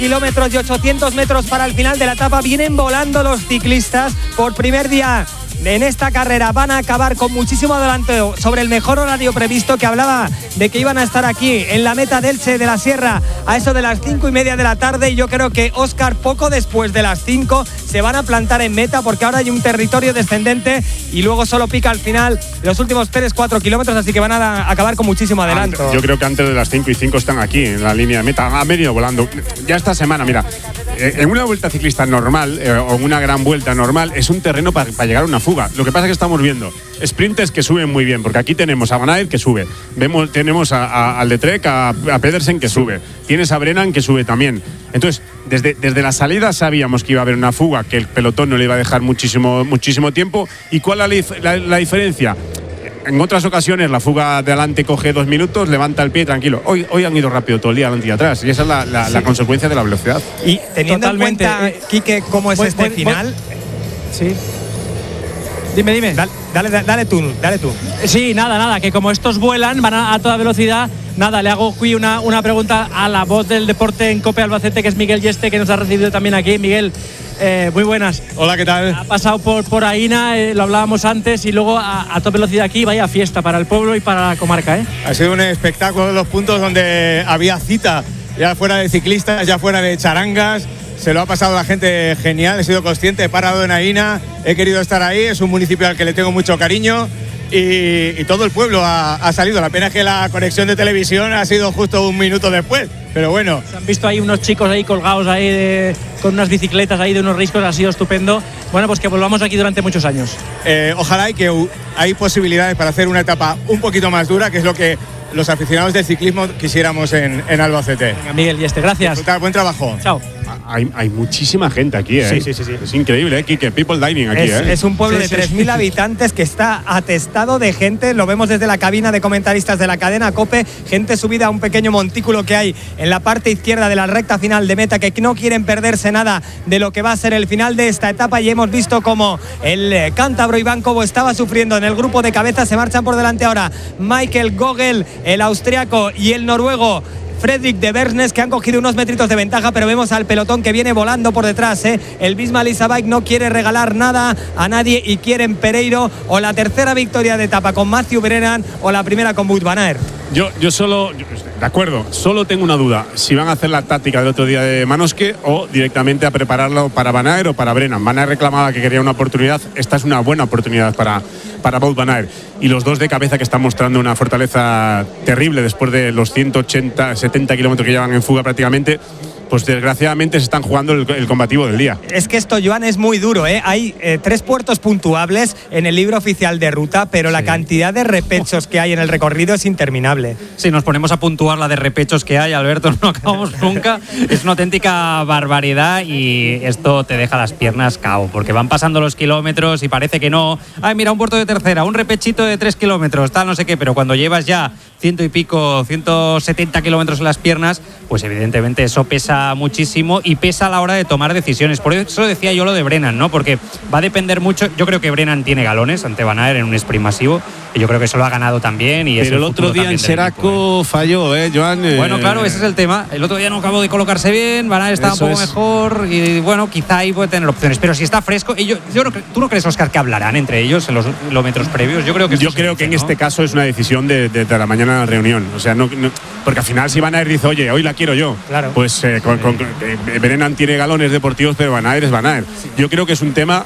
kilómetros y 800 metros para el final de la etapa. Vienen volando los ciclistas por primer día en esta carrera. Van a acabar con muchísimo adelanteo sobre el mejor horario previsto, que hablaba de que iban a estar aquí en la meta del Elche de la Sierra a eso de las 5:30 de la tarde, y yo creo que Óscar poco después de las 5 se van a plantar en meta, porque ahora hay un territorio descendente y luego solo pica al final los últimos 3-4 kilómetros, así que van a acabar con muchísimo adelanto. Yo creo que antes de las 5:05 están aquí en la línea de meta. Han venido volando ya esta semana. Mira, en una vuelta ciclista normal o en una gran vuelta normal es un terreno para llegar a una fuga. Lo que pasa es que estamos viendo sprinters que suben muy bien, porque aquí tenemos a Van Aert que sube, tenemos al de Trek, a Pedersen que sube, tienes a Brennan que sube también. Entonces, desde la salida sabíamos que iba a haber una fuga, que el pelotón no le iba a dejar muchísimo tiempo. ¿Y cuál es la diferencia? En otras ocasiones la fuga de adelante coge 2 minutos, levanta el pie tranquilo. Hoy han ido rápido todo el día adelante y atrás, y esa es la consecuencia de la velocidad. Y teniendo en cuenta, Quique, cómo es final. Sí. Dime. Dale tú. Sí, nada, que como estos vuelan, van a toda velocidad. Nada, le hago aquí una pregunta a la voz del deporte en COPE Albacete, que es Miguel Yeste, que nos ha recibido también aquí. Miguel, muy buenas. Hola, ¿qué tal? Ha pasado por Aína, lo hablábamos antes, y luego a toda velocidad aquí. Vaya fiesta para el pueblo y para la comarca, ¿eh? Ha sido un espectáculo de los puntos donde había cita, ya fuera de ciclistas, ya fuera de charangas. Se lo ha pasado la gente genial, he sido consciente, he parado en Aína, he querido estar ahí, es un municipio al que le tengo mucho cariño, y todo el pueblo ha salido. La pena es que la conexión de televisión ha sido justo 1 minuto después, pero bueno. Se han visto ahí unos chicos ahí colgados ahí con unas bicicletas ahí de unos riscos, ha sido estupendo. Bueno, pues que volvamos aquí durante muchos años. Ojalá, y que hay posibilidades para hacer una etapa un poquito más dura, que es lo que los aficionados del ciclismo quisiéramos en Albacete. Venga, Miguel Yeste, gracias. Disfrutar, buen trabajo. Chao. Hay muchísima gente aquí, ¿eh? Sí. Es increíble, ¿eh? Kike, people dining aquí, Es un pueblo de 3.000 habitantes que está atestado de gente. Lo vemos desde la cabina de comentaristas de la cadena COPE. Gente subida a un pequeño montículo que hay en la parte izquierda de la recta final de meta, que no quieren perderse nada de lo que va a ser el final de esta etapa. Y hemos visto cómo el cántabro Iván Cobo estaba sufriendo en el grupo de cabeza. Se marchan por delante ahora Michael Gogel, el austriaco, y el noruego Fredrik de Bersnes, que han cogido unos metritos de ventaja, pero vemos al pelotón que viene volando por detrás, ¿eh? El Visma Lease Bike no quiere regalar nada a nadie y quieren Pereiro o la tercera victoria de etapa con Matthew Brennan o la primera con Wout van Aert. Yo solo, de acuerdo, solo tengo una duda: si van a hacer la táctica del otro día de Manosque o directamente a prepararlo para Van Aert o para Brennan. Van Aert reclamaba que quería una oportunidad, esta es una buena oportunidad para Wout van Aert, y los dos de cabeza, que están mostrando una fortaleza terrible después de los 180-70 kilómetros que llevan en fuga prácticamente, pues desgraciadamente se están jugando el combativo del día. Es que esto, Joan, es muy duro, ¿eh? Hay 3 puertos puntuables en el libro oficial de ruta, pero la cantidad de repechos que hay en el recorrido es interminable. Si nos ponemos a puntuar la de repechos que hay, Alberto, no acabamos nunca. Es una auténtica barbaridad, y esto te deja las piernas cao, porque van pasando los kilómetros y parece que no. Ay, mira, un puerto de tercera, un repechito de 3 kilómetros, tal, no sé qué, pero cuando llevas ya 100 y pico, 170 kilómetros en las piernas, pues evidentemente eso pesa muchísimo, y pesa a la hora de tomar decisiones. Por eso decía yo lo de Brennan, ¿no? Porque va a depender mucho. Yo creo que Brennan tiene galones ante Van Aert en un sprint masivo, y yo creo que eso lo ha ganado también. Y pero el otro día en Seraco falló, Joan. Bueno, claro, ese es el tema. El otro día no acabó de colocarse bien, Van Aert estaba un poco mejor, y bueno, quizá ahí puede tener opciones. Pero si está fresco, y yo creo que, ¿tú no crees, Óscar, que hablarán entre ellos en los kilómetros previos? Yo creo que en este caso es una decisión de la mañana de la reunión. O sea, no, porque al final, si Van Aert dice, oye, hoy la quiero yo, claro, pues Brennan tiene galones deportivos, pero Van Aert es Van Aert. Yo creo que es un tema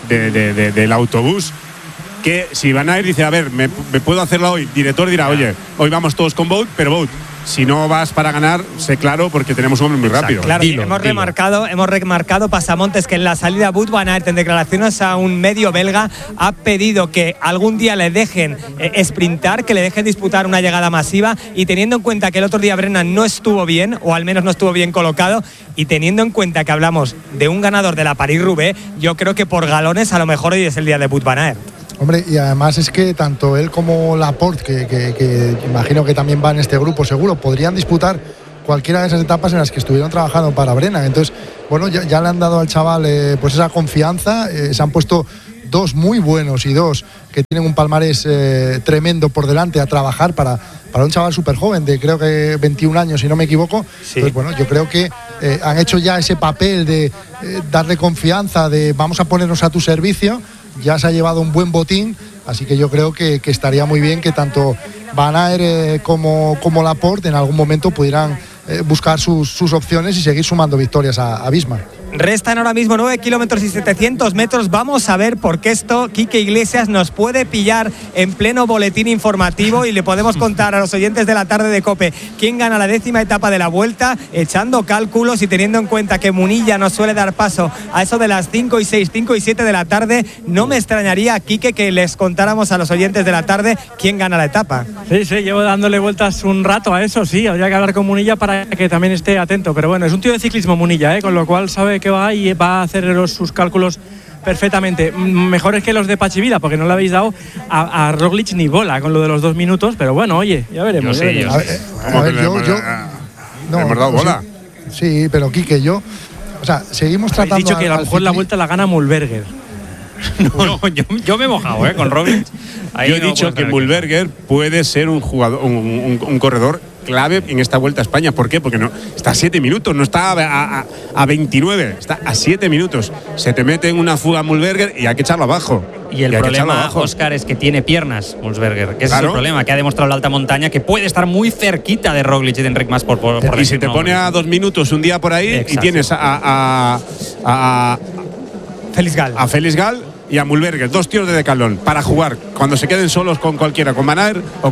del autobús, que si Van Aert dice, a ver, me puedo hacerla hoy, director dirá, oye, hoy vamos todos con Wout, pero Wout, si no vas para ganar, sé claro, porque tenemos un hombre muy rápido. Claro, hemos remarcado Pasamontes, que en la salida Wout van Aert, en declaraciones a un medio belga, ha pedido que algún día le dejen sprintar, que le dejen disputar una llegada masiva, y teniendo en cuenta que el otro día Brennan no estuvo bien, o al menos no estuvo bien colocado, y teniendo en cuenta que hablamos de un ganador de la París-Roubaix, yo creo que por galones a lo mejor hoy es el día de Wout van Aert. Hombre, y además es que tanto él como Laporte, que imagino que también va en este grupo seguro, podrían disputar cualquiera de esas etapas en las que estuvieron trabajando para Brennan. Entonces, bueno, ya le han dado al chaval pues esa confianza, se han puesto dos muy buenos y dos que tienen un palmarés tremendo por delante a trabajar para un chaval súper joven de creo que 21 años, si no me equivoco. Sí. Pues bueno, yo creo que han hecho ya ese papel de darle confianza, de vamos a ponernos a tu servicio. Ya se ha llevado un buen botín, así que yo creo que estaría muy bien que tanto Van Aert como Laporte en algún momento pudieran buscar sus opciones y seguir sumando victorias a Visma. Restan ahora mismo 9 kilómetros y 700 metros. Vamos a ver por qué esto, Quique Iglesias, nos puede pillar en pleno boletín informativo y le podemos contar a los oyentes de la tarde de COPE quién gana la 10ª etapa de la Vuelta, echando cálculos y teniendo en cuenta que Munilla nos suele dar paso a eso de las 5 y 6, 5 y 7 de la tarde. No me extrañaría, Quique, que les contáramos a los oyentes de la tarde quién gana la etapa. Sí, llevo dándole vueltas un rato a eso, sí. Habría que hablar con Munilla para que también esté atento. Pero bueno, es un tío de ciclismo Munilla, con lo cual sabe que va y va a hacer sus cálculos perfectamente. Mejores que los de Pachivila, porque no le habéis dado a Roglic ni bola con lo de los 2 minutos. Pero bueno, oye, ya veremos. A ver, yo no, hemos dado bola. Sí, pero Quique, o sea, seguimos tratando. He dicho que a lo mejor la Vuelta la gana Mühlberger. No, yo me he mojado, con Roglic. Yo he dicho que Mühlberger puede ser un jugador, un corredor clave en esta Vuelta a España. ¿Por qué? Porque no está a 7 minutos, no está a 29, está a 7 minutos. Se te mete en una fuga Mühlberger y hay que echarlo abajo. Y el problema, Óscar, es que tiene piernas Mühlberger, que ese es el problema, que ha demostrado la alta montaña, que puede estar muy cerquita de Roglic y de Enric Mas por y si te pone a 2 minutos un día por ahí. Exacto. Y tienes a Félix Gal. A Félix Gal y a Mühlberger, 2 tíos de decalón para jugar cuando se queden solos con cualquiera, con Van Aert o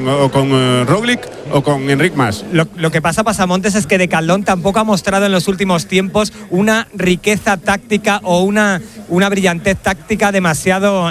con Roglic o con Enric Mas. Lo que pasa, Pasamontes, es que Decathlon tampoco ha mostrado en los últimos tiempos una riqueza táctica o una brillantez táctica demasiado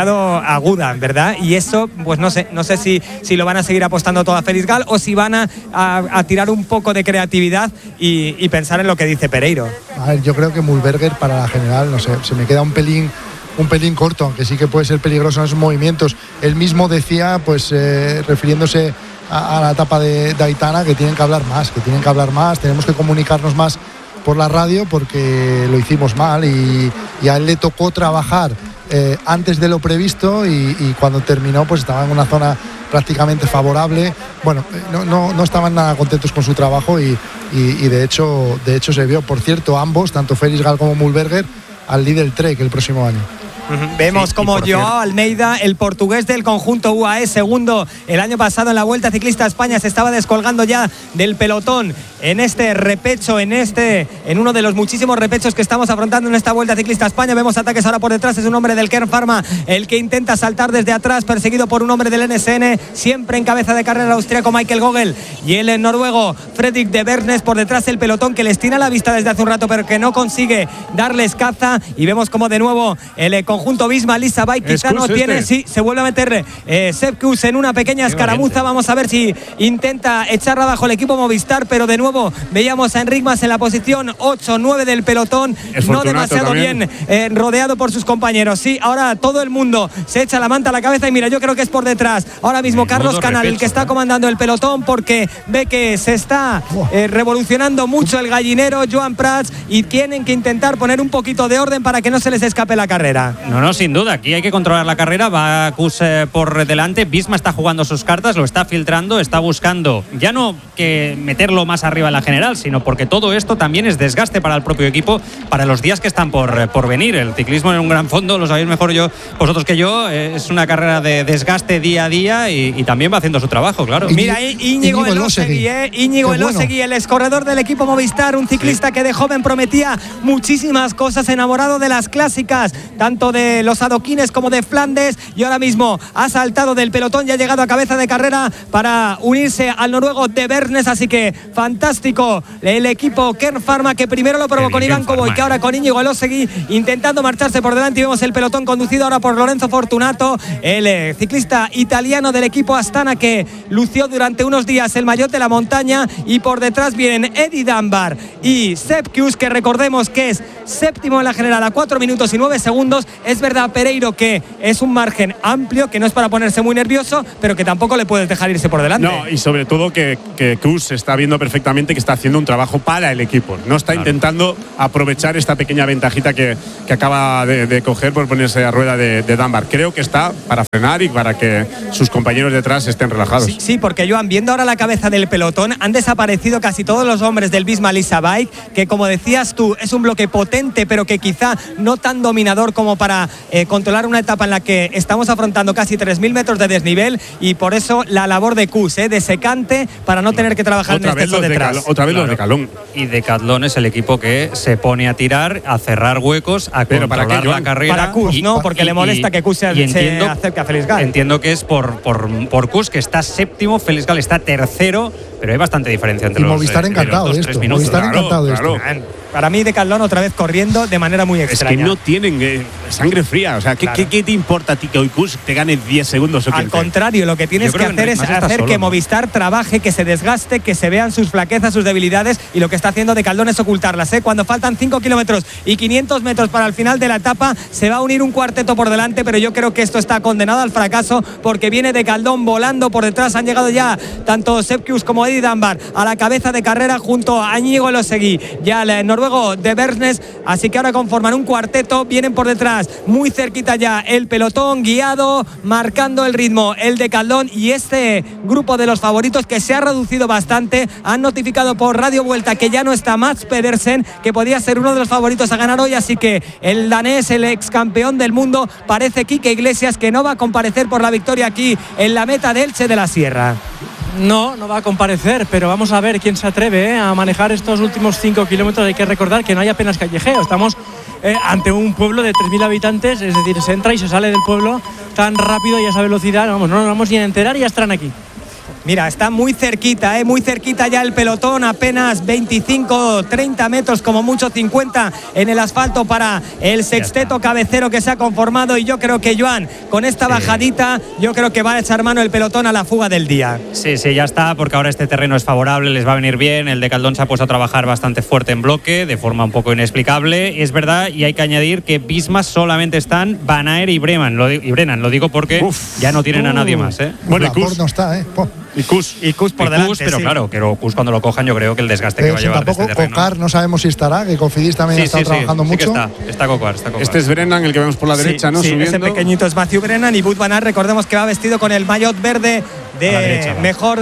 aguda, ¿verdad? Y eso, pues no sé si lo van a seguir apostando todo a Félix Gal o si van a tirar un poco de creatividad y pensar en lo que dice Pereiro. A ver, yo creo que Mühlberger para la general, no sé, se me queda un pelín corto, aunque sí que puede ser peligroso en esos movimientos. Él mismo decía, pues refiriéndose a la etapa de Aitana, que tienen que hablar más, tenemos que comunicarnos más por la radio porque lo hicimos mal y a él le tocó trabajar antes de lo previsto y cuando terminó pues estaba en una zona prácticamente favorable. Bueno, no estaban nada contentos con su trabajo y de hecho se vio. Por cierto, ambos, tanto Félix Gal como Mühlberger, al Lidl Trek el próximo año. Vemos como Joao Almeida, el portugués del conjunto UAE, segundo el año pasado en la Vuelta Ciclista a España, se estaba descolgando ya del pelotón en este repecho, en uno de los muchísimos repechos que estamos afrontando en esta Vuelta Ciclista a España. Vemos ataques ahora por detrás, es un hombre del Kern Pharma el que intenta saltar desde atrás, perseguido por un hombre del NSN, siempre en cabeza de carrera el austríaco Michael Gogel y el noruego Fredrik de Bernes por detrás, el pelotón que les tira la vista desde hace un rato pero que no consigue darles caza. Y vemos como de nuevo el conjunto Visma, Lisa Bike quizá no tiene, sí, se vuelve a meter Sepp Kuss en una pequeña escaramuza. Vamos a ver si intenta echarla abajo el equipo Movistar, pero de nuevo veíamos a Enric Mas en la posición 8-9 del pelotón, no demasiado también. Bien rodeado por sus compañeros. Sí, ahora todo el mundo se echa la manta a la cabeza y mira, yo creo que es por detrás ahora mismo Carlos Canal el que está comandando el pelotón, porque ve que se está revolucionando mucho el gallinero Joan Prats y tienen que intentar poner un poquito de orden para que no se les escape la carrera. No, sin duda, aquí hay que controlar la carrera. Va Kuss por delante, Visma está jugando sus cartas, lo está filtrando, está buscando ya no que meterlo más arriba en la general, sino porque todo esto también es desgaste para el propio equipo, para los días que están por venir. El ciclismo en un gran fondo, lo sabéis mejor vosotros que yo, es una carrera de desgaste día a día y también va haciendo su trabajo, claro. Mira, Íñigo Elósegui, Íñigo Elósegui, el excorredor del equipo Movistar, un ciclista que de joven prometía muchísimas cosas, enamorado de las clásicas, tanto de los adoquines como de Flandes, y ahora mismo ha saltado del pelotón y ha llegado a cabeza de carrera para unirse al noruego de Bernes, así que fantástico el equipo Kern Pharma, que primero lo probó con Iván Cobo y que ahora con Íñigo Elósegui intentando marcharse por delante, y vemos el pelotón conducido ahora por Lorenzo Fortunato, el ciclista italiano del equipo Astana que lució durante unos días el maillot de la montaña, y por detrás vienen Eddie Dunbar y Sepp Kuss, que recordemos que es séptimo en la general a 4 minutos y 9 segundos, Es verdad, Pereiro, que es un margen amplio, que no es para ponerse muy nervioso, pero que tampoco le puedes dejar irse por delante. No, y sobre todo que Kuss está viendo perfectamente que está haciendo un trabajo para el equipo. No está intentando aprovechar esta pequeña ventajita que acaba de coger por ponerse a rueda de Dunbar. Creo que está para frenar y para que sus compañeros detrás estén relajados. Sí, porque Joan, viendo ahora la cabeza del pelotón, han desaparecido casi todos los hombres del Visma Lease Bike, que como decías tú, es un bloque potente, pero que quizá no tan dominador como para controlar una etapa en la que estamos afrontando casi 3.000 metros de desnivel, y por eso la labor de Kuss, de secante, para no tener que trabajar en exceso detrás. Otra vez los Decathlon. Y Decathlon es el equipo que se pone a tirar, a cerrar huecos, a controlar ¿para qué, la carrera. Para Kuss, ¿no? Porque le molesta que Kuss se acerque a Felix Gall. Entiendo que es por Kuss, que está séptimo, Felix Gall está tercero, pero hay bastante diferencia entre los Movistar encantado de esto. Movistar encantado de esto. Para mí, Decathlon otra vez corriendo de manera muy extraña. Es que no tienen sangre fría. O sea, ¿qué te importa a ti que hoy Kuss te gane 10 segundos o 15? Al contrario, lo que tienes que hacer es hacer que Movistar trabaje, que se desgaste, que se vean sus flaquezas, sus debilidades, y lo que está haciendo Decathlon es ocultarlas. Cuando faltan 5 kilómetros y 500 metros para el final de la etapa, se va a unir un cuarteto por delante, pero yo creo que esto está condenado al fracaso, porque viene Decathlon volando por detrás. Han llegado ya tanto Sepp Kuss como Eddie Dunbar a la cabeza de carrera junto a Íñigo Elosegui y al noruego de Bersnes, así que ahora conforman un cuarteto, vienen por detrás muy cerquita ya el pelotón guiado, marcando el ritmo el Decathlon, y este grupo de los favoritos que se ha reducido bastante. Han notificado por Radio Vuelta que ya no está Mats Pedersen, que podía ser uno de los favoritos a ganar hoy, así que el danés, el ex campeón del mundo, parece Quique Iglesias, que no va a comparecer por la victoria aquí en la meta de Elche de la Sierra. No va a comparecer, pero vamos a ver quién se atreve a manejar estos últimos 5 kilómetros. Hay que recordar que no hay apenas callejeo. Estamos ante un pueblo de 3.000 habitantes, es decir, se entra y se sale del pueblo tan rápido y a esa velocidad. Vamos, no nos vamos ni a enterar y ya estarán aquí. Mira, está muy cerquita ya el pelotón, apenas 25-30 metros, como mucho 50 en el asfalto para el sexteto cabecero que se ha conformado, y yo creo que Joan, con esta bajadita, yo creo que va a echar mano el pelotón a la fuga del día. Sí, ya está, porque ahora este terreno es favorable, les va a venir bien. El Decathlon se ha puesto a trabajar bastante fuerte en bloque, de forma un poco inexplicable, es verdad, y hay que añadir que Visma solamente están Van Aert y Brennan, lo digo porque ya no tienen a nadie más. Bueno, y Kuss no está, Y Kuss por delante, pero sí. Claro, pero Kuss cuando lo cojan, yo creo que el desgaste que va a llevar tampoco de este terreno. Cocar no sabemos si estará, que Cofidis también ha estado trabajando mucho. Que está Cocar. Este es Brennan, el que vemos por la derecha, ¿no? Sí, Subiendo. ese pequeñito es Matthew Brennan, y Wout van Aert, recordemos que va vestido con el maillot verde de derecha, mejor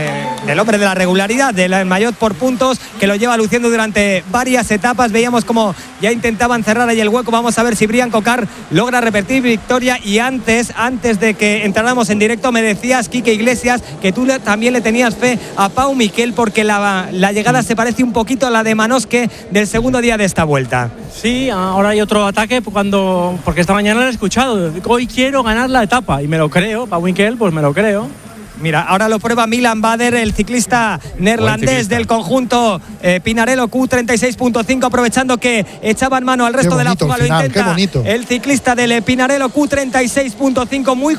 del hombre de la regularidad, del maillot por puntos, que lo lleva luciendo durante varias etapas. Veíamos como ya intentaban cerrar ahí el hueco. Vamos a ver si Brian Cocar logra repetir victoria. Y antes de que entráramos en directo, me decías, Quique Iglesias, que tú también le tenías fe a Pau Miquel, porque la llegada se parece un poquito a la de Manosque del segundo día de esta vuelta. Sí, ahora hay otro ataque porque esta mañana lo he escuchado. Hoy quiero ganar la etapa, y me lo creo. Pau Miquel, pues me lo creo. Mira, ahora lo prueba Milan Bader, el ciclista neerlandés del conjunto Pinarello Q36.5, aprovechando que echaban mano al resto de la fuga. Lo intenta el ciclista del Pinarello Q36.5, muy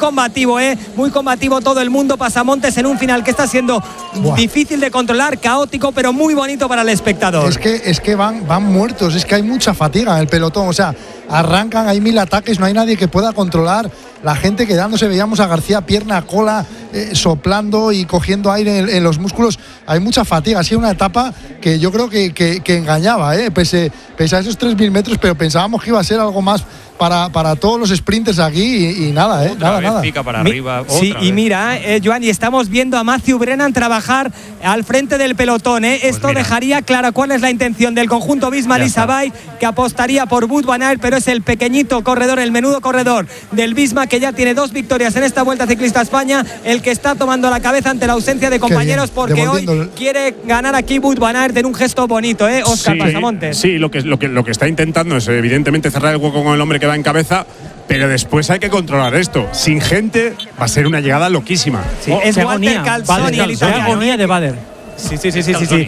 combativo todo el mundo. Pasamontes en un final que está siendo difícil de controlar, caótico, pero muy bonito para el espectador. Es que van muertos, es que hay mucha fatiga en el pelotón, o sea, arrancan, hay 1000 ataques, no hay nadie que pueda controlar. La gente quedándose, veíamos a García pierna, cola, soplando y cogiendo aire en los músculos. Hay mucha fatiga, ha sido una etapa que yo creo que engañaba, pese a esos 3.000 metros, pero pensábamos que iba a ser algo más para todos los sprinters aquí y nada, nada. Pica para arriba, sí, y mira, Joan, y estamos viendo a Matthew Brennan trabajar al frente del pelotón. Esto dejaría clara cuál es la intención del conjunto Visma Lease Bike, que apostaría por Wout van Aert, pero es el pequeñito corredor, el menudo corredor del Visma, que ya tiene 2 victorias en esta Vuelta Ciclista a España, el que está tomando la cabeza ante la ausencia de compañeros, porque hoy quiere ganar aquí Wout van Aert en un gesto bonito, Óscar Pasamontes. Sí, lo que está intentando es evidentemente cerrar el hueco con el hombre que va en cabeza, pero después hay que controlar esto. Sin gente va a ser una llegada loquísima. Sí, es Walter Calzoni, el italiano. Agonía de Bader. Sí.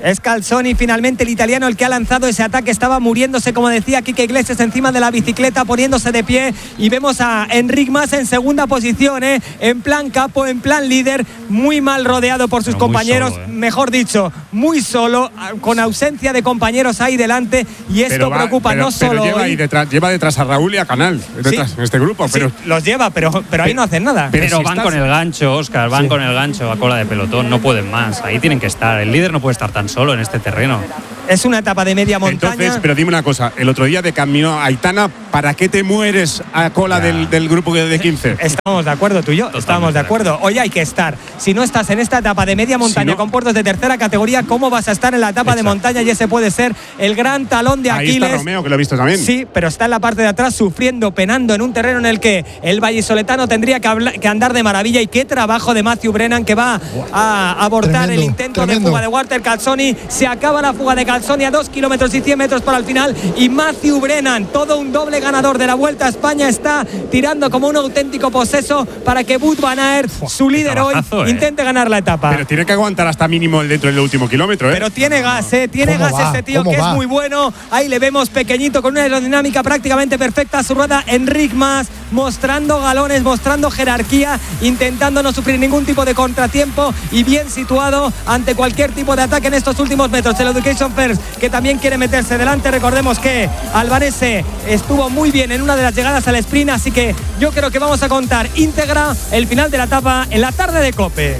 Es Calzoni finalmente el italiano el que ha lanzado ese ataque. Estaba muriéndose, como decía Quique Iglesias, encima de la bicicleta, poniéndose de pie. Y vemos a Enric Mas en segunda posición, en plan capo, en plan líder, muy mal rodeado por sus compañeros. Solo, mejor dicho, muy solo, con ausencia de compañeros ahí delante. Y esto preocupa no solo. Pero lleva detrás a Raúl y a Canal, detrás, en este grupo. Sí, los lleva, pero ahí no hacen nada. Pero si van con el gancho, Óscar, van con el gancho a cola de pelotón, no pueden más. Ahí tienen que estar. El líder no puede estar tan solo en este terreno. Es una etapa de media montaña. Entonces, pero dime una cosa, el otro día de camino a Aitana, ¿para qué te mueres a cola del grupo de 15? Estamos de acuerdo tú y yo, estamos de acuerdo. Hoy hay que estar. Si no estás en esta etapa de media montaña con puertos de tercera categoría, ¿cómo vas a estar en la etapa de montaña? Y ese puede ser el gran talón de Aquiles. Ahí está Romeo, que lo he visto también. Sí, pero está en la parte de atrás sufriendo, penando en un terreno en el que el vallisoletano tendría que andar de maravilla. Y qué trabajo de Matthew Brennan, que va a abortar el intento de fuga de Walter Calzoni. Se acaba la fuga de Calzoni a 2 kilómetros y 100 metros para el final. Y Matthew Brennan, todo un doble ganador de la Vuelta a España, está tirando como un auténtico poseso para que Wout van Aert, su líder hoy, intente ganar la etapa. Pero tiene que aguantar hasta mínimo el dentro del último kilómetro, Pero tiene gas, tiene gas este tío, que es muy bueno. Ahí le vemos pequeñito, con una aerodinámica prácticamente perfecta a su rueda. Enric Mas mostrando galones, mostrando jerarquía, intentando no sufrir ningún tipo de contratiempo y bien situado ante cualquier tipo de ataque en estos últimos metros. El Education First, que también quiere meterse delante. Recordemos que Albanese estuvo muy bien en una de las llegadas al sprint, así que yo creo que vamos a contar íntegra el final de la etapa en la tarde de COPE.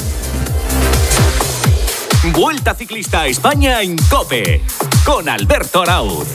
Vuelta Ciclista a España en COPE con Alberto Arauz.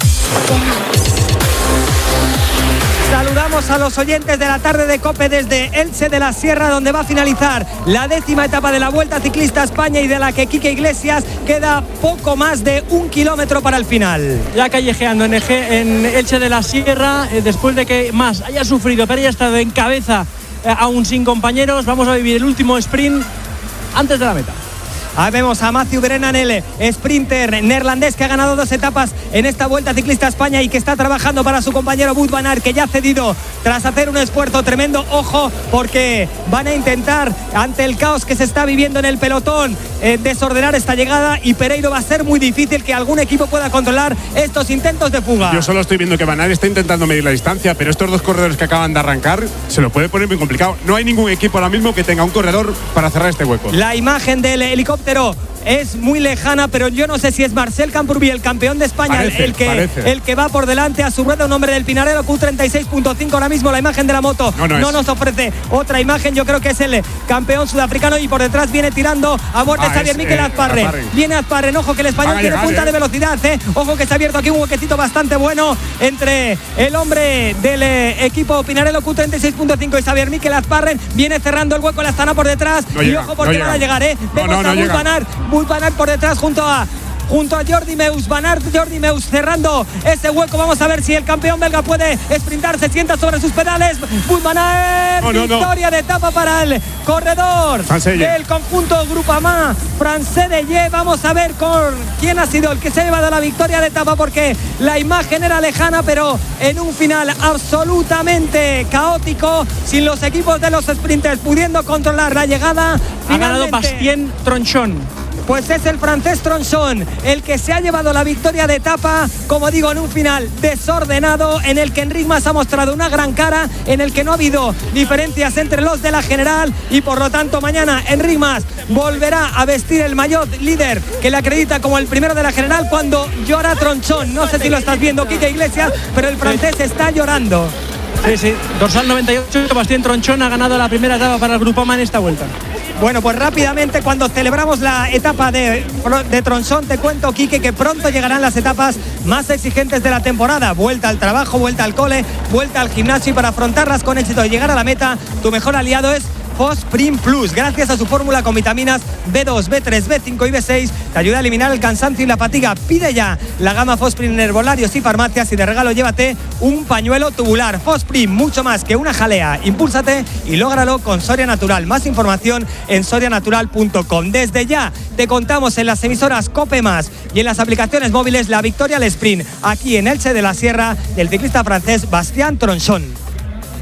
Saludamos a los oyentes de la tarde de COPE desde Elche de la Sierra, donde va a finalizar la 10ª etapa de la Vuelta Ciclista a España y de la que Quique Iglesias queda poco más de 1 kilómetro para el final. Ya callejeando en Elche de la Sierra, después de que Mas haya sufrido, pero haya estado en cabeza aún sin compañeros, vamos a vivir el último sprint antes de la meta. Ahí vemos a Matthew Brennan, el sprinter neerlandés que ha ganado 2 etapas en esta Vuelta Ciclista a España y que está trabajando para su compañero Wout van Aert, que ya ha cedido tras hacer un esfuerzo tremendo. Ojo, porque van a intentar, ante el caos que se está viviendo en el pelotón, desordenar esta llegada, y Pereiro va a ser muy difícil que algún equipo pueda controlar estos intentos de fuga. Yo solo estoy viendo que Van Aert está intentando medir la distancia, pero estos 2 corredores que acaban de arrancar se lo puede poner muy complicado. No hay ningún equipo ahora mismo que tenga un corredor para cerrar este hueco. La imagen del helicóptero es muy lejana, pero yo no sé si es Marcel Camprubí, el campeón de España, el que va por delante. A su rueda un hombre del Pinarello, Q36.5. Ahora mismo la imagen de la moto no nos ofrece otra imagen. Yo creo que es el campeón sudafricano, y por detrás viene tirando a muerte Xavier Miquel Azparren. Viene Azparren, ojo que el español tiene punta de velocidad, ojo que se ha abierto aquí un huequecito bastante bueno entre el hombre del equipo Pinarello, Q36.5, y Xavier Miquel Azparren. Viene cerrando el hueco, la Astana por detrás, y ojo porque van a llegar, vemos a Wout van Aert por detrás junto a Jordi Meus. Jordi Meus cerrando ese hueco. Vamos a ver si el campeón belga puede sprintar. Se sienta sobre sus pedales. Wout van Aert, victoria de etapa para el corredor del conjunto Groupama Français de Ye. Vamos a ver con quién ha sido el que se ha llevado la victoria de etapa, porque la imagen era lejana, pero en un final absolutamente caótico, sin los equipos de los sprinters pudiendo controlar la llegada. Ha ganado Bastien Tronchon. Pues es el francés Tronchon el que se ha llevado la victoria de etapa, como digo, en un final desordenado, en el que Enric Mas ha mostrado una gran cara, en el que no ha habido diferencias entre los de la general, y por lo tanto mañana Enric Mas volverá a vestir el maillot líder que le acredita como el primero de la general, cuando llora Tronchon. No sé si lo estás viendo, Quique Iglesias, pero el francés está llorando. Sí, dorsal 98, Bastien Tronchon ha ganado la primera etapa para el Groupama en esta vuelta. Bueno, pues rápidamente, cuando celebramos la etapa de Tronchon, te cuento, Quique, que pronto llegarán las etapas más exigentes de la temporada. Vuelta al trabajo, vuelta al cole, vuelta al gimnasio, y para afrontarlas con éxito y llegar a la meta, tu mejor aliado es Fosprin Plus. Gracias a su fórmula con vitaminas B2, B3, B5 y B6, te ayuda a eliminar el cansancio y la fatiga. Pide ya la gama Fosprin en herbolarios y farmacias, y de regalo llévate un pañuelo tubular. Fosprin, mucho más que una jalea. Impúlsate y lógralo con Soria Natural. Más información en sorianatural.com. Desde ya te contamos en las emisoras COPE Más y en las aplicaciones móviles la victoria al sprint aquí en Elche de la Sierra del ciclista francés Bastien Tronchon.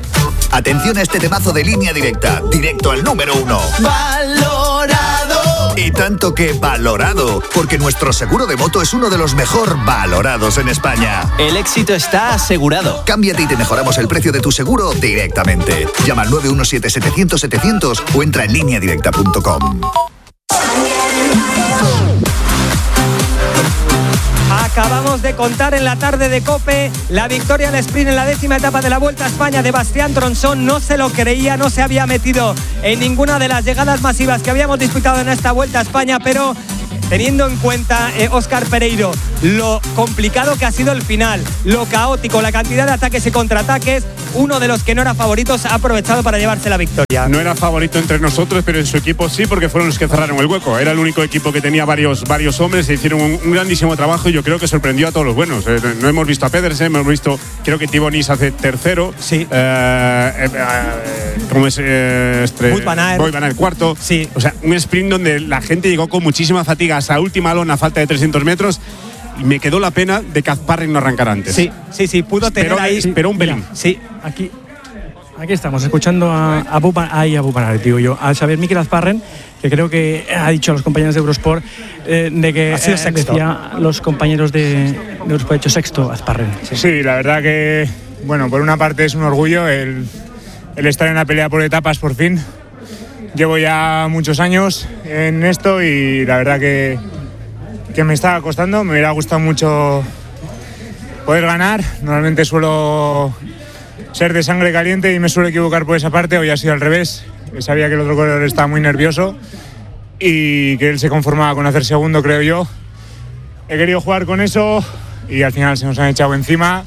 Atención a este temazo de Línea Directa, directo al número 1. Valorado. Y tanto que valorado, porque nuestro seguro de moto es uno de los mejor valorados en España. El éxito está asegurado. Cámbiate y te mejoramos el precio de tu seguro directamente. Llama al 917-700-700 o entra en lineadirecta.com. Acabamos de contar en la tarde de COPE la victoria al sprint en la 10ª etapa de la Vuelta a España de Bastián Tronçon. No se lo creía, no se había metido en ninguna de las llegadas masivas que habíamos disputado en esta Vuelta a España, pero teniendo en cuenta, Óscar Pereiro, lo complicado que ha sido el final, lo caótico, la cantidad de ataques y contraataques, uno de los que no era favoritos ha aprovechado para llevarse la victoria. No era favorito entre nosotros, pero en su equipo sí, porque fueron los que cerraron el hueco. Era el único equipo que tenía varios hombres, hicieron un grandísimo trabajo y yo creo que sorprendió a todos los buenos. No hemos visto a Pedersen, hemos visto, creo que Thibaut Nice hace tercero. Sí. ¿Cómo es? Wout van Aert cuarto. Sí. O sea, un sprint donde la gente llegó con muchísima fatiga hasta última lona a falta de 300 metros. Y me quedó la pena de que Azparren no arrancara antes. Sí, pudo tener ahí. Pero un pelín. Sí, aquí estamos escuchando a Wout van Aert, digo yo, a Xavier Mikel Azparren, que creo que ha dicho a los compañeros de Eurosport de que ha sido sexto. Decía los compañeros de Eurosport, ha hecho sexto Azparren. Sí, la verdad que, bueno, por una parte es un orgullo el estar en la pelea por etapas por fin. Llevo ya muchos años en esto y la verdad que me está costando. Me hubiera gustado mucho poder ganar. Normalmente suelo ser de sangre caliente y me suelo equivocar por esa parte. Hoy ha sido al revés. Sabía que el otro corredor estaba muy nervioso y que él se conformaba con hacer segundo, creo yo. He querido jugar con eso y al final se nos han echado encima.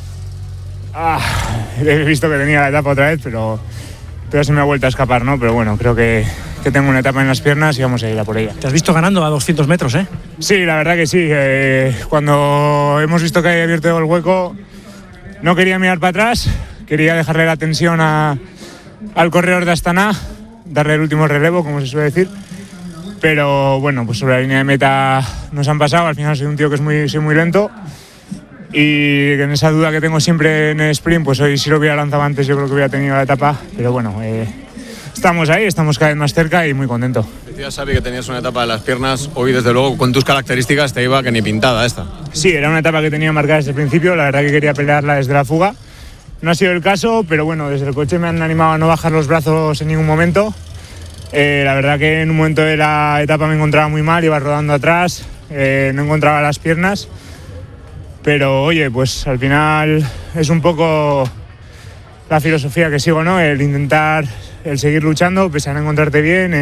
He visto que tenía la etapa otra vez, pero se me ha vuelto a escapar, ¿no? Pero bueno, creo que tengo una etapa en las piernas y vamos a ir a por ella. Te has visto ganando a 200 metros, ¿eh? Sí, la verdad que sí. Cuando hemos visto que había abierto el hueco, no quería mirar para atrás, quería dejarle la tensión al corredor de Astana, darle el último relevo, como se suele decir. Pero bueno, pues sobre la línea de meta nos han pasado. Al final soy un tío que soy muy lento y en esa duda que tengo siempre en el sprint, pues hoy si lo hubiera lanzado antes yo creo que hubiera tenido la etapa. Pero bueno, estamos ahí, estamos cada vez más cerca y muy contento. Decías, Xavi, que tenías una etapa de las piernas. Hoy, desde luego, con tus características te iba que ni pintada esta. Sí, era una etapa que tenía marcada desde el principio. La verdad que quería pelearla desde la fuga. No ha sido el caso, pero bueno, desde el coche me han animado a no bajar los brazos en ningún momento. La verdad que en un momento de la etapa me encontraba muy mal, iba rodando atrás, no encontraba las piernas. Pero oye, pues al final es un poco la filosofía que sigo, ¿no? El intentar, el seguir luchando, pese a no encontrarte bien,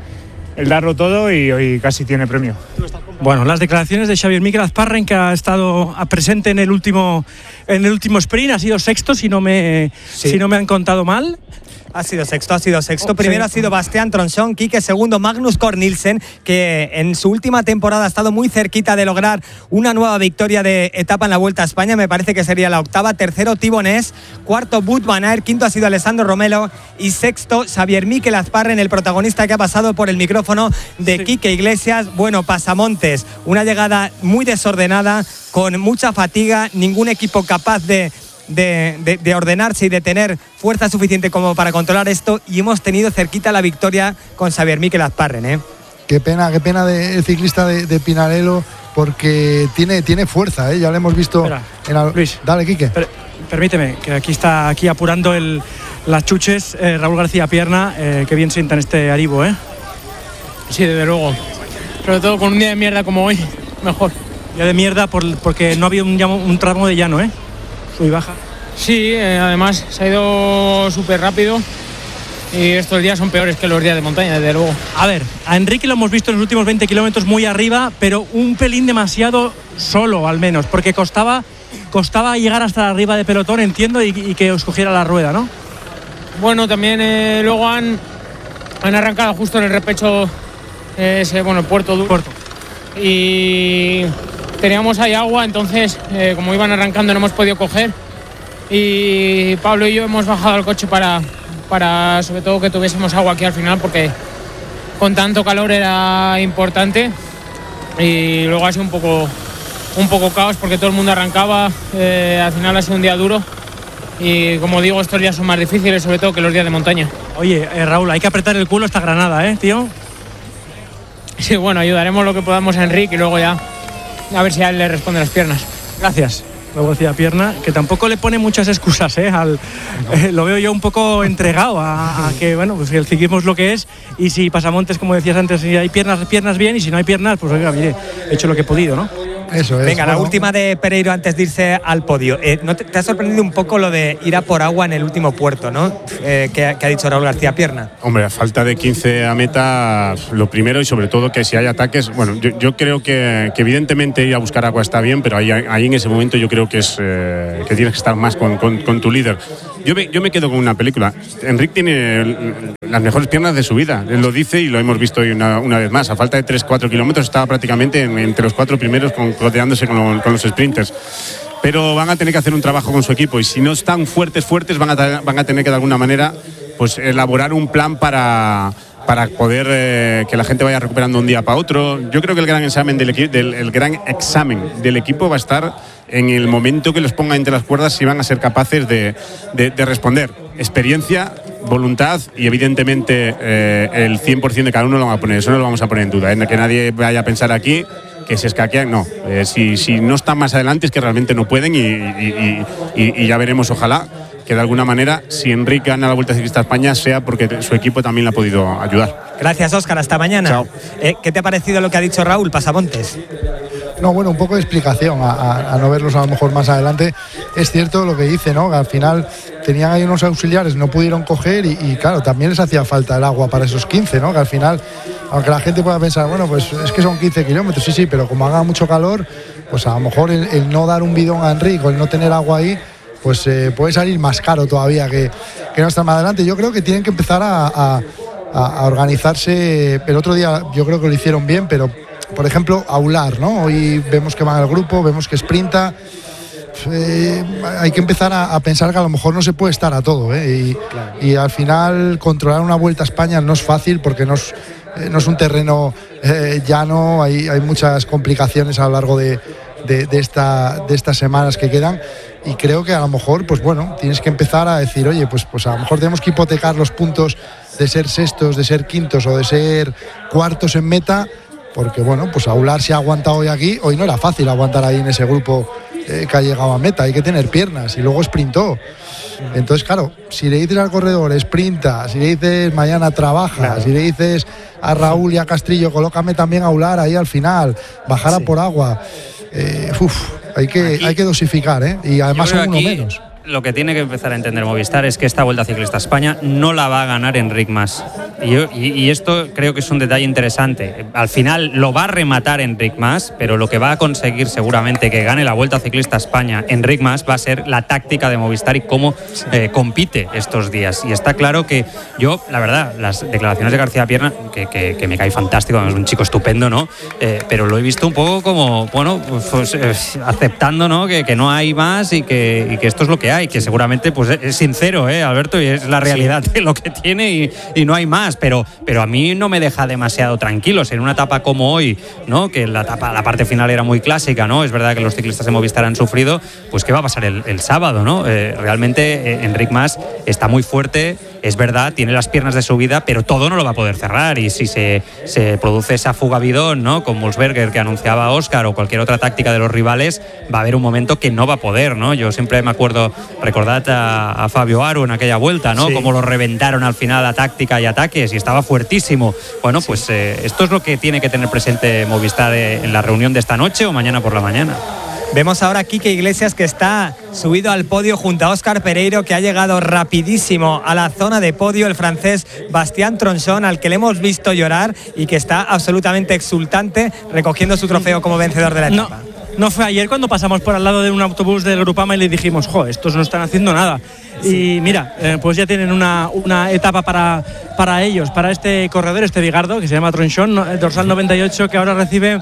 el darlo todo y hoy casi tiene premio. Bueno, las declaraciones de Xavier Mikel Azparren, que ha estado presente en el último sprint, ha sido sexto, si no me han contado mal. Ha sido sexto. Primero ha sido Bastián Tronçon, Quique segundo, Magnus Cort Nielsen, que en su última temporada ha estado muy cerquita de lograr una nueva victoria de etapa en la Vuelta a España, me parece que sería la octava. Tercero, Thibaut Nice. Cuarto, Wout van Aert. Quinto ha sido Alessandro Romelo. Y sexto, Xavier Mikel Azparren, el protagonista que ha pasado por el micrófono de Quique Iglesias. Bueno, pasamontes, una llegada muy desordenada, con mucha fatiga, ningún equipo capaz de ordenarse y de tener fuerza suficiente como para controlar esto, y hemos tenido cerquita la victoria con Xavier Mikel Azparren, ¿eh? Qué pena el ciclista de Pinarello, porque tiene fuerza, ¿eh? Ya lo hemos visto. Espera, Luis, dale, Quique. Permíteme, que está aquí apurando las chuches, Raúl García Pierna, que bien sientan este Aribo, ¿eh? Sí, desde luego. Sobre todo con un día de mierda como hoy, mejor. Día de mierda porque no había un tramo de llano, ¿eh? Muy baja. Sí, además se ha ido súper rápido y estos días son peores que los días de montaña, desde luego. A ver, a Enrique lo hemos visto en los últimos 20 kilómetros muy arriba, pero un pelín demasiado solo, al menos, porque costaba llegar hasta arriba de pelotón, entiendo, y que os cogiera la rueda, ¿no? Bueno, también luego han arrancado justo en el repecho Puerto Duro. Y teníamos ahí agua, entonces como iban arrancando no hemos podido coger, y Pablo y yo hemos bajado al coche para sobre todo que tuviésemos agua aquí al final, porque con tanto calor era importante, y luego ha sido un poco caos porque todo el mundo arrancaba. Al final ha sido un día duro y, como digo, estos días son más difíciles, sobre todo que los días de montaña. Oye, Raúl, hay que apretar el culo esta Granada, tío. sí, bueno, ayudaremos lo que podamos a Enric y luego ya a ver si a él le responden las piernas. Gracias. Luego decía Pierna, que tampoco le pone muchas excusas, lo veo yo un poco entregado a que, bueno, pues el ciclismo es lo que es, y si pasamontes, como decías antes, si hay piernas bien, y si no hay piernas, pues oiga, mire, he hecho lo que he podido, ¿no? Eso es. Venga, la última de Pereiro antes de irse al podio. ¿No te ha sorprendido un poco lo de ir a por agua en el último puerto, ¿no? Que ha dicho Raúl García Pierna. Hombre, a falta de 15 a meta, lo primero, y sobre todo que si hay ataques, bueno, yo creo que evidentemente ir a buscar agua está bien, pero ahí en ese momento yo creo que es que tienes que estar más con tu líder. Yo me quedo con una película. Enric tiene las mejores piernas de su vida. Él lo dice y lo hemos visto hoy una vez más. A falta de 3-4 kilómetros estaba prácticamente entre los 4 primeros codeándose con los sprinters. Pero van a tener que hacer un trabajo con su equipo, y si no están fuertes, van a tener que de alguna manera pues elaborar un plan para poder que la gente vaya recuperando un día para otro. Yo creo que el gran examen del equipo va a estar en el momento que los ponga entre las cuerdas, si van a ser capaces de responder. Experiencia, voluntad y evidentemente el 100% de cada uno lo van a poner. Eso no lo vamos a poner en duda, que nadie vaya a pensar aquí que se escaquean, no. Si no están más adelante es que realmente no pueden, y ya veremos, ojalá que de alguna manera, si Enric gana la Vuelta Ciclista a España, sea porque su equipo también le ha podido ayudar. Gracias, Óscar, hasta mañana. Chao. ¿Qué te ha parecido lo que ha dicho Raúl Pasamontes? No, bueno, un poco de explicación a no verlos a lo mejor más adelante. Es cierto lo que dice, ¿no? Que al final tenían ahí unos auxiliares, no pudieron coger y claro, también les hacía falta el agua para esos 15, ¿no? Que al final, aunque la gente pueda pensar, bueno, pues es que son 15 kilómetros, sí, pero como haga mucho calor, pues a lo mejor el no dar un bidón a Enric o el no tener agua ahí, pues puede salir más caro todavía que no estar más adelante. Yo creo que tienen que empezar a organizarse. El otro día yo creo que lo hicieron bien, pero por ejemplo, aular, ¿no? Hoy vemos que van al grupo, vemos que sprinta. Hay que empezar a pensar que a lo mejor no se puede estar a todo, y al final controlar una Vuelta a España no es fácil, porque no es un terreno llano, hay muchas complicaciones a lo largo de estas semanas que quedan, y creo que a lo mejor, pues bueno, tienes que empezar a decir, oye, pues a lo mejor tenemos que hipotecar los puntos de ser sextos, de ser quintos o de ser cuartos en meta, porque bueno, pues Aular se ha aguantado hoy aquí. Hoy no era fácil aguantar ahí en ese grupo que ha llegado a meta, hay que tener piernas, y luego sprintó. Entonces, claro, si le dices al corredor sprinta, si le dices mañana trabaja, claro, si le dices a Raúl y a Castrillo colócame también a Aular ahí al final, bajar a por agua, hay que dosificar, y además son uno menos. Lo que tiene que empezar a entender Movistar es que esta Vuelta Ciclista a España no la va a ganar Enric Mas. Y esto creo que es un detalle interesante. Al final lo va a rematar Enric Mas, pero lo que va a conseguir seguramente que gane la Vuelta Ciclista a España Enric Mas va a ser la táctica de Movistar y cómo compite estos días. Y está claro que yo, la verdad, las declaraciones de García Pierna, que me cae fantástico, es un chico estupendo, ¿no? Pero lo he visto un poco como, bueno, pues, aceptando, ¿no? Que no hay más y que esto es lo que hay. Y que seguramente pues es sincero, Alberto, y es la realidad de lo que tiene y no hay más, pero a mí no me deja demasiado tranquilos en una etapa como hoy, ¿no? Que la parte final era muy clásica, ¿no? Es verdad que los ciclistas de Movistar han sufrido, pues ¿qué va a pasar el sábado, ¿no? Realmente Enric Mas está muy fuerte, es verdad, tiene las piernas de subida, pero todo no lo va a poder cerrar, y si se produce esa fuga bidón, ¿no? Con Molsberger que anunciaba Óscar, o cualquier otra táctica de los rivales, va a haber un momento que no va a poder, ¿no? Yo siempre me acuerdo, recordad a Fabio Aru en aquella vuelta, ¿no? Sí. Cómo lo reventaron al final a táctica y ataques, y estaba fuertísimo. Bueno, pues esto es lo que tiene que tener presente Movistar en la reunión de esta noche o mañana por la mañana. Vemos ahora a Quique Iglesias, que está subido al podio junto a Óscar Pereiro, que ha llegado rapidísimo a la zona de podio, el francés Bastien Tronchon, al que le hemos visto llorar y que está absolutamente exultante recogiendo su trofeo como vencedor de la etapa. No fue ayer cuando pasamos por al lado de un autobús del Grupama y le dijimos, estos no están haciendo nada. Sí. Y mira, pues ya tienen una etapa para ellos, para este corredor, este bigardo, que se llama Tronchon, el dorsal 98, que ahora recibe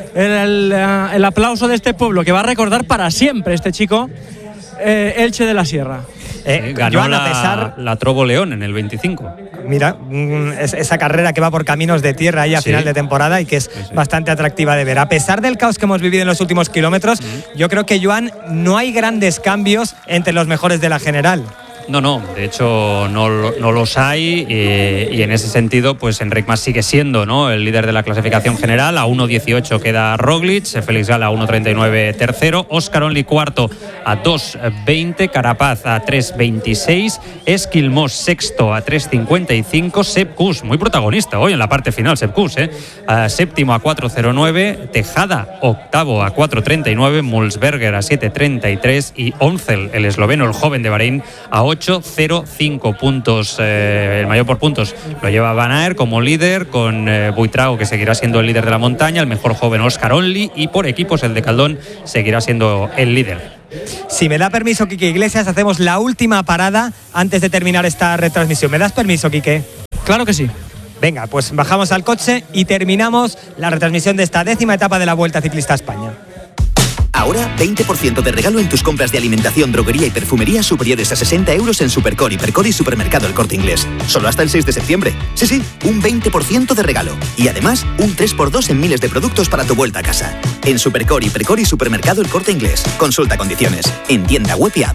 el aplauso de este pueblo, que va a recordar para siempre este chico, Elche de la Sierra. Ganó la Trobo León en el 25. Mira, esa carrera que va por caminos de tierra ahí a final de temporada y que es bastante atractiva de ver. A pesar del caos que hemos vivido en los últimos kilómetros, yo creo que, Joan, no hay grandes cambios entre los mejores de la general. No, de hecho no los hay y en ese sentido pues Enric Mas sigue siendo, ¿no?, el líder de la clasificación general. A 1.18 queda Roglic, Félix Gala a 1.39 tercero, Oscar Only cuarto a 2.20, Carapaz a 3.26, Esquilmós sexto a 3.55, Sepp Kuss, muy protagonista hoy en la parte final, Sepp Kuss, séptimo a 4.09, Tejada octavo a 4.39, Mulsberger a 7.33 y Oncel, el esloveno, el joven de Bahrein, a 8.05 puntos. El mayor por puntos lo lleva Van Aert como líder, con Buitrago, que seguirá siendo el líder de la montaña, el mejor joven Oscar Only, y por equipos el de Caldón seguirá siendo el líder. Si me da permiso, Quique Iglesias, hacemos la última parada antes de terminar esta retransmisión. ¿Me das permiso, Quique? Claro que sí. Venga, pues bajamos al coche y terminamos la retransmisión de esta 10ª etapa de la Vuelta Ciclista a España. Ahora, 20% de regalo en tus compras de alimentación, droguería y perfumería superiores a 60 euros en Supercore, Hipercore y Supermercado El Corte Inglés. Solo hasta el 6 de septiembre. Sí, un 20% de regalo. Y además, un 3x2 en miles de productos para tu vuelta a casa. En Supercore, Hipercore y Supermercado El Corte Inglés. Consulta condiciones. En tienda web y app.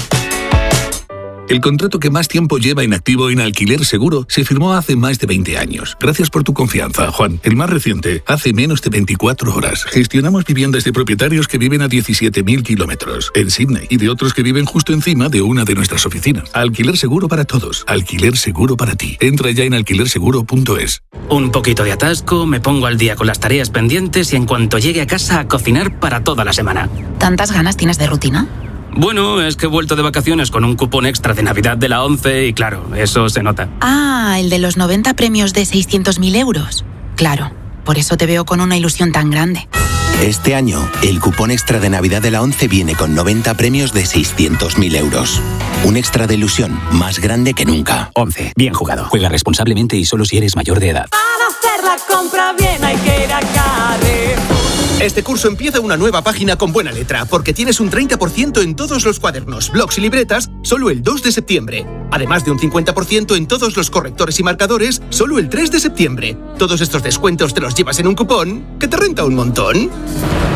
El contrato que más tiempo lleva inactivo en Alquiler Seguro se firmó hace más de 20 años. Gracias por tu confianza, Juan. El más reciente, hace menos de 24 horas. Gestionamos viviendas de propietarios que viven a 17.000 kilómetros en Sydney y de otros que viven justo encima de una de nuestras oficinas. Alquiler Seguro para todos. Alquiler Seguro para ti. Entra ya en alquilerseguro.es. Un poquito de atasco, me pongo al día con las tareas pendientes y en cuanto llegue a casa a cocinar para toda la semana. ¿Tantas ganas tienes de rutina? Bueno, es que he vuelto de vacaciones con un cupón extra de Navidad de la 11 y claro, eso se nota. Ah, el de los 90 premios de 600.000 euros. Claro, por eso te veo con una ilusión tan grande. Este año, el cupón extra de Navidad de la 11 viene con 90 premios de 600.000 euros. Un extra de ilusión más grande que nunca. 11. Bien jugado. Juega responsablemente y solo si eres mayor de edad. Para hacer la compra bien hay que ir a Carrefour. Este curso empieza una nueva página con buena letra, porque tienes un 30% en todos los cuadernos, blocs y libretas, solo el 2 de septiembre. Además de un 50% en todos los correctores y marcadores, solo el 3 de septiembre. Todos estos descuentos te los llevas en un cupón que te renta un montón.